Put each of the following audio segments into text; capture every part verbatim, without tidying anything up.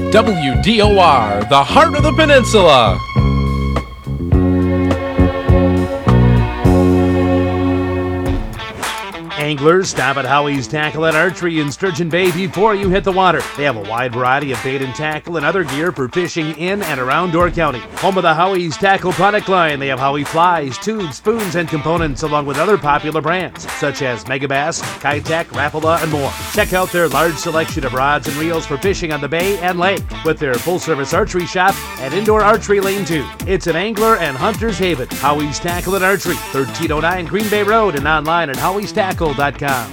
W D O R, the heart of the peninsula. Anglers, stop at Howie's Tackle and Archery in Sturgeon Bay before you hit the water. They have a wide variety of bait and tackle and other gear for fishing in and around Door County. Home of the Howie's Tackle product line, they have Howie flies, tubes, spoons, and components along with other popular brands such as Megabass, Kitech, Rapala, and more. Check out their large selection of rods and reels for fishing on the bay and lake with their full-service archery shop and indoor archery lane too. It's an angler and hunter's haven. Howie's Tackle and Archery, thirteen oh nine Green Bay Road, and online at howies tackle dot com.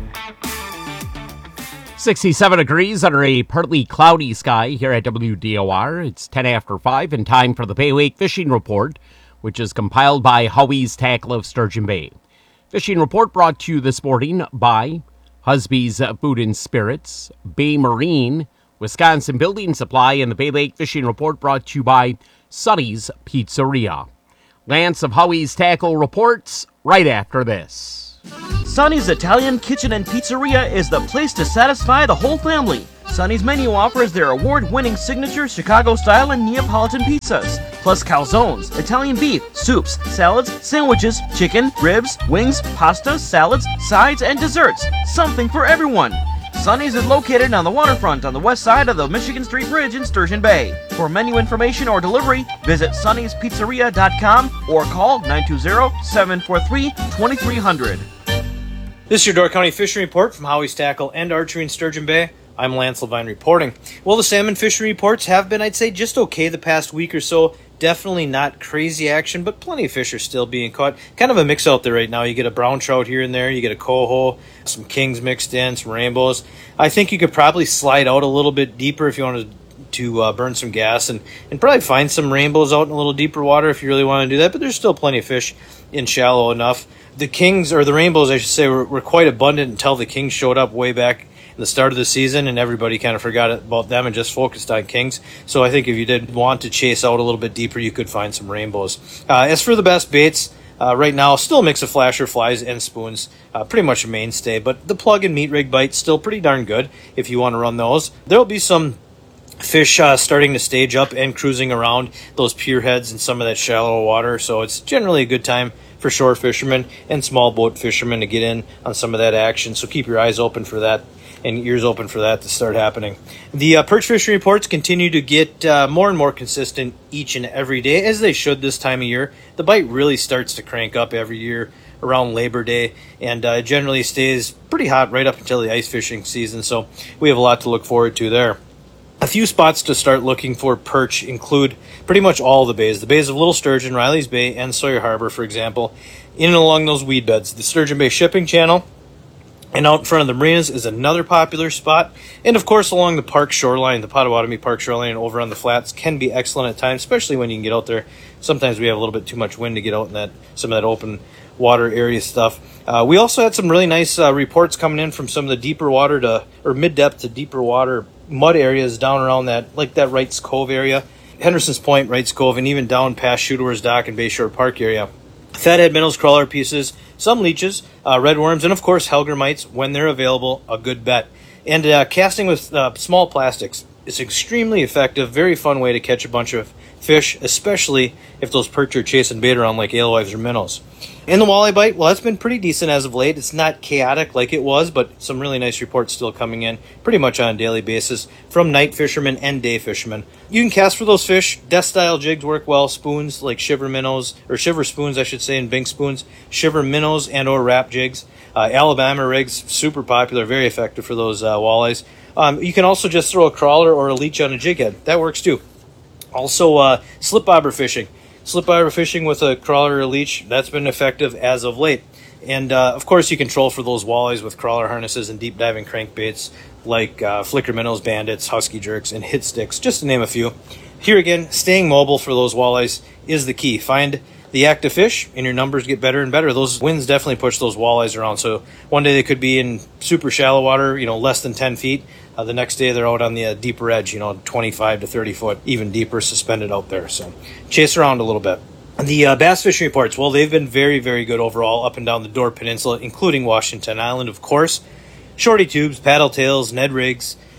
sixty-seven degrees under a partly cloudy sky here at W D O R. It's ten after five and time for the Bay Lake Fishing Report, which is compiled by Howie's Tackle of Sturgeon Bay. Fishing Report brought to you this morning by Husby's Food and Spirits, Bay Marine, Wisconsin Building Supply, and the Bay Lake Fishing Report brought to you by Sonny's Pizzeria. Lance of Howie's Tackle reports right after this. Sonny's Italian Kitchen and Pizzeria is the place to satisfy the whole family. Sonny's menu offers their award-winning signature Chicago-style and Neapolitan pizzas, plus calzones, Italian beef, soups, salads, sandwiches, chicken, ribs, wings, pastas, salads, sides, and desserts. Something for everyone. Sonny's is located on the waterfront on the west side of the Michigan Street Bridge in Sturgeon Bay. For menu information or delivery, visit sonny's pizzeria dot com or call nine two zero, seven four three, two three zero zero. This is your Door County Fishing Report from Howie's Tackle and Archery in Sturgeon Bay. I'm Lance Levine reporting. Well, the salmon fishing reports have been, I'd say, just okay the past week or so. Definitely not crazy action, but plenty of fish are still being caught. Kind of a mix out there right now. You get a brown trout here and there. You get a coho, some kings mixed in, some rainbows. I think you could probably slide out a little bit deeper if you wanted to uh, burn some gas and, and probably find some rainbows out in a little deeper water if you really want to do that. But there's still plenty of fish in shallow enough. The kings, or the rainbows, I should say, were, were quite abundant until the kings showed up way back the start of the season, and everybody kind of forgot about them and just focused on kings. So I think if you did want to chase out a little bit deeper, you could find some rainbows. Uh, as for the best baits, uh, right now, still a mix of flasher flies and spoons, uh, pretty much a mainstay, but the plug and meat rig bite's still pretty darn good if you want to run those. There'll be some fish uh, starting to stage up and cruising around those pier heads and some of that shallow water, so it's generally a good time for shore fishermen and small boat fishermen to get in on some of that action. So keep your eyes open for that and ears open for that to start happening. The uh, perch fishing reports continue to get uh, more and more consistent each and every day, as they should this time of year. The bite really starts to crank up every year around Labor Day, and uh, generally stays pretty hot right up until the ice fishing season, so we have a lot to look forward to there. A few spots to start looking for perch include pretty much all the bays. The bays of Little Sturgeon, Riley's Bay, and Sawyer Harbor, for example, in and along those weed beds. The Sturgeon Bay Shipping Channel and out in front of the marinas is another popular spot. And, of course, along the park shoreline, the Potawatomi Park shoreline over on the flats can be excellent at times, especially when you can get out there. Sometimes we have a little bit too much wind to get out in that some of that open water area stuff. Uh, we also had some really nice uh, reports coming in from some of the deeper water to, or mid-depth to deeper water mud areas down around that, like that Wrights Cove area, Henderson's Point, Wrights Cove, and even down past Shooter's Dock and Bayshore Park area. Fathead minnows, crawler pieces, some leeches, uh, redworms, and of course Helger mites, when they're available, a good bet. And uh, casting with uh, small plastics is extremely effective, very fun way to catch a bunch of fish, especially if those perch are chasing bait around like alewives or minnows. In the walleye bite, well, that's been pretty decent as of late. It's not chaotic like it was, but some really nice reports still coming in pretty much on a daily basis from night fishermen and day fishermen. You can cast for those fish. Death-style jigs work well. Spoons like shiver minnows, or shiver spoons, I should say, and bink spoons. Shiver minnows and or wrap jigs. Uh, Alabama rigs, super popular, very effective for those uh, walleyes. Um, you can also just throw a crawler or a leech on a jig head. That works too. Also, uh, slip bobber fishing. Slip bobber fishing with a crawler or a leech, that's been effective as of late. And, uh, of course, you can troll for those walleyes with crawler harnesses and deep diving crankbaits like uh, flicker minnows, bandits, husky jerks, and hit sticks, just to name a few. Here again, staying mobile for those walleyes is the key. Find the active fish, and your numbers get better and better. Those winds definitely push those walleyes around. So one day they could be in super shallow water, you know, less than ten feet. Uh, the next day they're out on the uh, deeper edge, you know, twenty-five to thirty foot, even deeper, suspended out there. So chase around a little bit. The uh, bass fishing reports, well, they've been very, very good overall up and down the Door Peninsula, including Washington Island, of course. Shorty tubes, paddle tails, Ned rigs,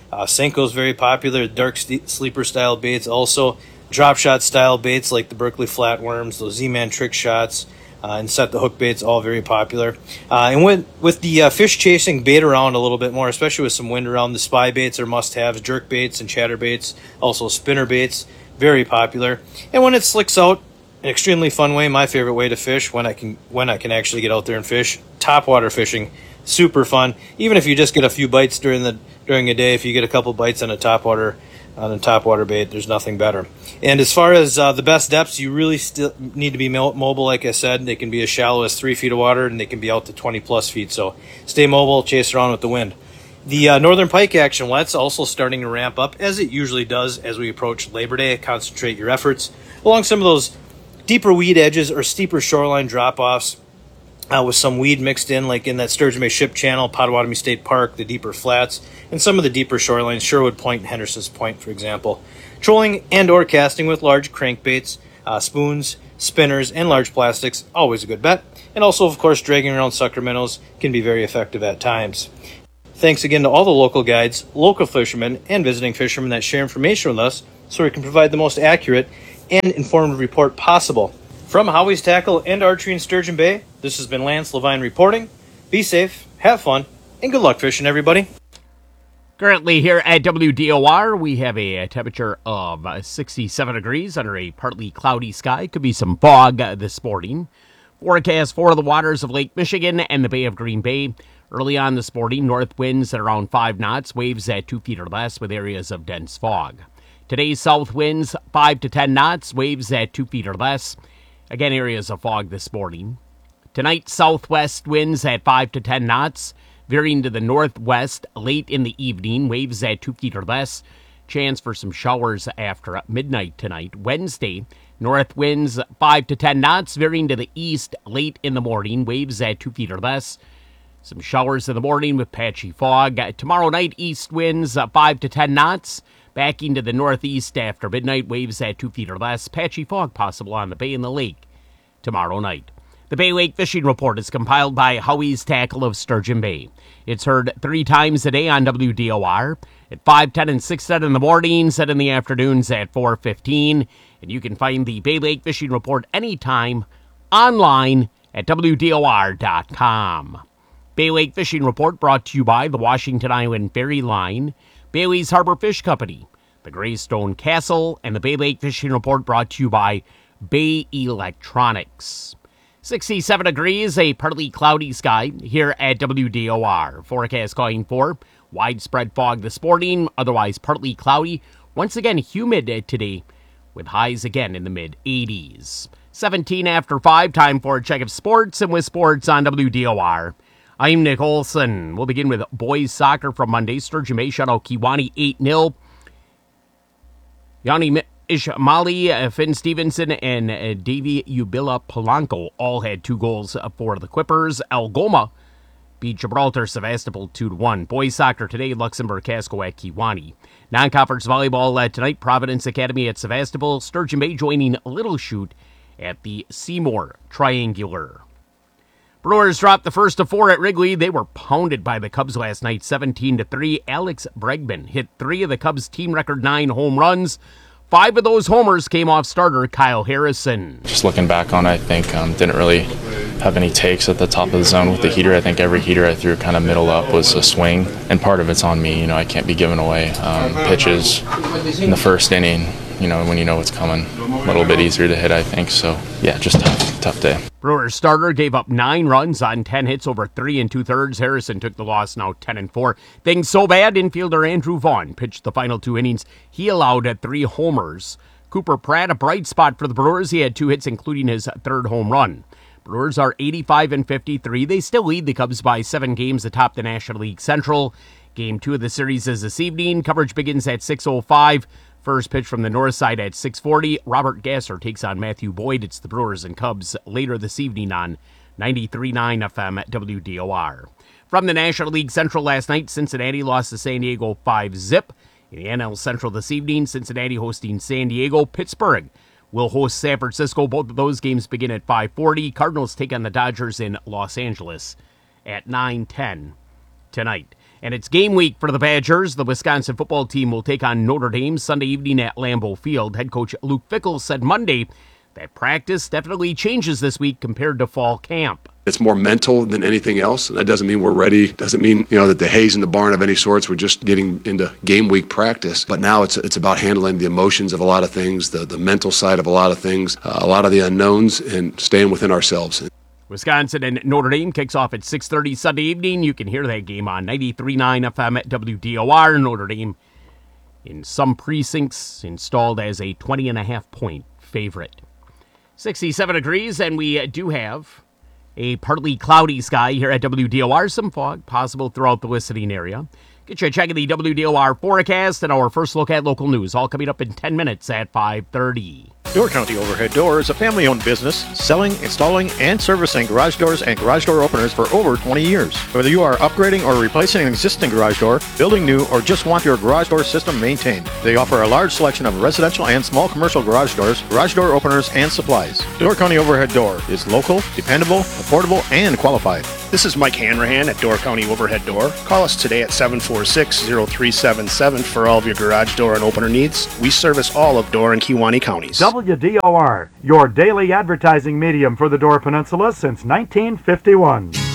Uh, Senko's very popular, dark st- sleeper style baits also. Drop shot style baits like the Berkeley flatworms, those Z-Man trick shots, uh, and set the hook baits, all very popular. Uh, and with, with the uh, fish chasing bait around a little bit more, especially with some wind around, the spy baits are must-haves, jerk baits and chatter baits, also spinner baits, very popular. And when it slicks out, an extremely fun way, my favorite way to fish when I can when I can actually get out there and fish, topwater fishing, super fun. Even if you just get a few bites during the during a day, if you get a couple bites on a topwater on a topwater bait, there's nothing better. And as far as uh, the best depths, you really still need to be mobile. Like I said, they can be as shallow as three feet of water, and they can be out to twenty plus feet. So stay mobile, chase around with the wind. The uh, northern pike action, well, that's also starting to ramp up, as it usually does as we approach Labor Day. Concentrate your efforts along some of those deeper weed edges or steeper shoreline drop-offs uh, with some weed mixed in, like in that Sturgeon Bay Ship Channel, Potawatomi State Park, the deeper flats, and some of the deeper shorelines, Sherwood Point and Henderson's Point, for example. Trolling and or casting with large crankbaits, uh, spoons, spinners, and large plastics, always a good bet. And also, of course, dragging around sucker minnows can be very effective at times. Thanks again to all the local guides, local fishermen, and visiting fishermen that share information with us so we can provide the most accurate and informative report possible. From Howie's Tackle and Archery in Sturgeon Bay, this has been Lance Levine reporting. Be safe, have fun, and good luck fishing, everybody. Currently here at W D O R, we have a temperature of sixty-seven degrees under a partly cloudy sky. Could be some fog this morning. Forecast for the waters of Lake Michigan and the Bay of Green Bay. Early on this morning, north winds at around five knots, waves at two feet or less with areas of dense fog. Today's south winds, five to ten knots, waves at two feet or less. Again, areas of fog this morning. Tonight, southwest winds at five to ten knots, veering to the northwest late in the evening, waves at two feet or less. Chance for some showers after midnight tonight. Wednesday, north winds five to ten knots, veering to the east late in the morning, waves at two feet or less. Some showers in the morning with patchy fog. Tomorrow night, east winds five to ten knots. Backing to the northeast after midnight, waves at two feet or less. Patchy fog possible on the bay and the lake tomorrow night. The Bay Lake Fishing Report is compiled by Howie's Tackle of Sturgeon Bay. It's heard three times a day on W D O R at five ten and six ten in the morning, set in the afternoons at four fifteen. And you can find the Bay Lake Fishing Report anytime online at W D O R dot com. Bay Lake Fishing Report brought to you by the Washington Island Ferry Line, Bailey's Harbor Fish Company, the Greystone Castle, and the Bay Lake Fishing Report brought to you by Bay Electronics. sixty-seven degrees, a partly cloudy sky here at W D O R. Forecast calling for widespread fog this morning, otherwise partly cloudy. Once again, humid today with highs again in the mid eighties. seventeen after five, time for a check of sports, and with sports on W D O R. I'm Nick Olson. We'll begin with boys soccer from Monday. Sturgeon Bay shut out Kewaunee eight nil. Yanni Ishmaeli, uh, Finn Stevenson, and uh, Davy Ubila Polanco all had two goals for the Quippers. Algoma beat Gibraltar Sevastopol two to one. Boys soccer today, Luxembourg Casco at Kewaunee. Non-conference volleyball uh, tonight, Providence Academy at Sevastopol. Sturgeon Bay joining Little Chute at the Seymour Triangular. Brewers dropped the first of four at Wrigley. They were pounded by the Cubs last night, seventeen to three. Alex Bregman hit three of the Cubs' team record nine home runs. Five of those homers came off starter Kyle Harrison. Just looking back on it, I think um, didn't really have any takes at the top of the zone with the heater. I think every heater I threw kind of middle up was a swing, and part of it's on me. You know, I can't be giving away um, pitches in the first inning. You know, when you know what's coming, a little bit easier to hit, I think. So, yeah, just tough, tough day. Brewers starter gave up nine runs on ten hits over three and two-thirds. Harrison took the loss, now ten and four. Things so bad, infielder Andrew Vaughn pitched the final two innings. He allowed three homers. Cooper Pratt, a bright spot for the Brewers. He had two hits, including his third home run. Brewers are eighty-five and fifty-three. They still lead the Cubs by seven games atop the National League Central. Game two of the series is this evening. Coverage begins at six oh five. First pitch from the north side at six forty. Robert Gasser takes on Matthew Boyd. It's the Brewers and Cubs later this evening on ninety-three point nine F M at W D O R. From the National League Central last night, Cincinnati lost to San Diego five zip. In the N L Central this evening, Cincinnati hosting San Diego. Pittsburgh will host San Francisco. Both of those games begin at five forty. Cardinals take on the Dodgers in Los Angeles at nine ten tonight. And it's game week for the Badgers. The Wisconsin football team will take on Notre Dame Sunday evening at Lambeau Field. Head coach Luke Fickell said Monday that practice definitely changes this week compared to fall camp. It's more mental than anything else. That doesn't mean we're ready. Doesn't mean, you know, that the hay's in the barn of any sorts. We're just getting into game week practice. But now it's it's about handling the emotions of a lot of things, the, the mental side of a lot of things, uh, a lot of the unknowns, and staying within ourselves. Wisconsin and Notre Dame kicks off at six thirty Sunday evening. You can hear that game on ninety-three point nine F M at W D O R. Notre Dame, in some precincts, installed as a twenty and a half point favorite. sixty-seven degrees, and we do have a partly cloudy sky here at W D O R. Some fog possible throughout the listening area. Get you a check of the W D O R forecast and our first look at local news, all coming up in ten minutes at five thirty. Door County Overhead Door is a family-owned business selling, installing, and servicing garage doors and garage door openers for over twenty years. Whether you are upgrading or replacing an existing garage door, building new, or just want your garage door system maintained, they offer a large selection of residential and small commercial garage doors, garage door openers, and supplies. Door County Overhead Door is local, dependable, affordable, and qualified. This is Mike Hanrahan at Door County Overhead Door. Call us today at seven four six, zero three seven seven for all of your garage door and opener needs. We service all of Door and Kewaunee counties. W D O R, your daily advertising medium for the Door Peninsula since nineteen fifty-one.